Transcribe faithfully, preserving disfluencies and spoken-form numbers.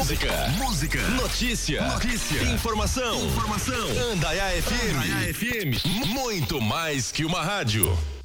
Música, música, notícia, notícia, informação, informação. Andaiá F M, Andaiá F M, muito mais que uma rádio.